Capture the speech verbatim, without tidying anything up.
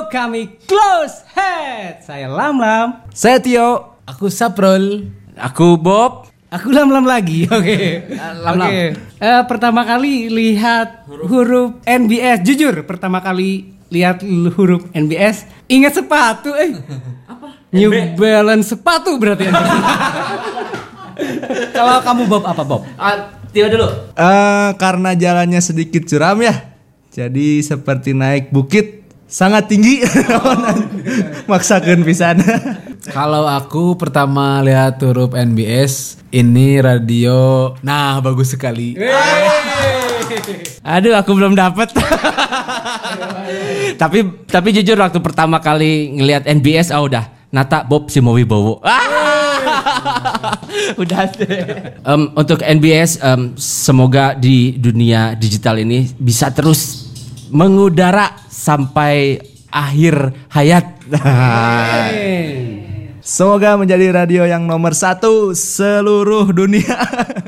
kami close head. Saya Lam Lam. Saya Tio. Aku Saprol. Aku Bob. Aku Lam Lam lagi. Oke. Lam Lam. Oke. Eh, pertama kali lihat huruf N B S. Jujur, pertama kali lihat huruf N B S, ingat sepatu. Eh. Apa? New Balance sepatu berarti. Kalau kamu Bob apa Bob? Ah, Tio dulu. Uh, karena jalannya sedikit curam ya, jadi seperti naik bukit sangat tinggi. Maksakeun pisan. Kalau aku pertama lihat huruf N B S, ini radio. Nah, bagus sekali. Aduh, aku belum dapat. tapi tapi jujur waktu pertama kali ngelihat N B S, ah udah Nata Bob Simowibowo. Udah deh. Um, untuk N B S, um, semoga di dunia digital ini bisa terus mengudara sampai akhir hayat. Semoga menjadi radio yang nomor satu seluruh dunia.